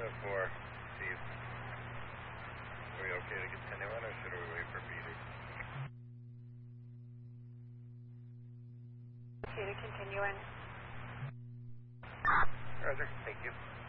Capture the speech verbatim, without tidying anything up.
oh four, Steve. Are we okay to continue on, or should we wait for Petey? Okay to continue in. Roger, thank you.